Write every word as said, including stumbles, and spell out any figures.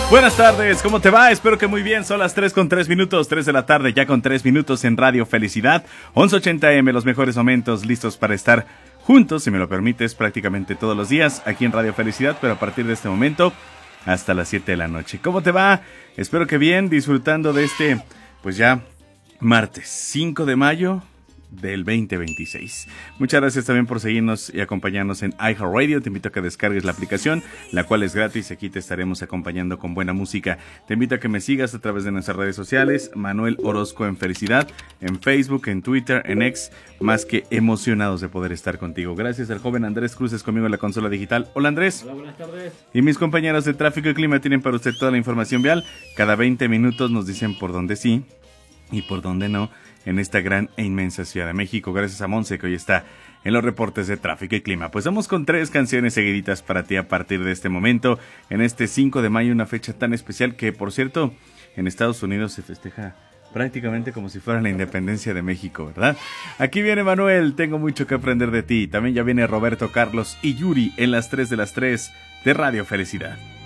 Buenas tardes, ¿cómo te va? Espero que muy bien, son las tres con tres minutos, tres de la tarde, ya con tres minutos en Radio Felicidad, once ochenta eme, los mejores momentos listos para estar juntos, si me lo permites, prácticamente todos los días aquí en Radio Felicidad, pero a partir de este momento hasta las siete de la noche. ¿Cómo te va? Espero que bien, disfrutando de este, pues ya, martes cinco de mayo del veinte veintiséis. Muchas gracias también por seguirnos y acompañarnos en iHeartRadio. Te invito a que descargues la aplicación, la cual es gratis. Aquí te estaremos acompañando con buena música. Te invito a que me sigas a través de nuestras redes sociales. Manuel Orozco en Felicidad, en Facebook, en Twitter, en X. Más que emocionados de poder estar contigo. Gracias al joven Andrés Cruces conmigo en la consola digital. Hola Andrés. Hola, buenas tardes. Y mis compañeros de Tráfico y Clima tienen para usted toda la información vial. Cada veinte minutos nos dicen por dónde sí y por dónde no en esta gran e inmensa Ciudad de México. Gracias a Monse, que hoy está en los reportes de Tráfico y Clima. Pues vamos con tres canciones seguiditas para ti a partir de este momento, en este cinco de mayo, una fecha tan especial que, por cierto, en Estados Unidos se festeja prácticamente como si fuera la independencia de México, ¿verdad? Aquí viene Manuel, tengo mucho que aprender de ti. También ya viene Roberto Carlos y Yuri en las tres de las tres de Radio Felicidad.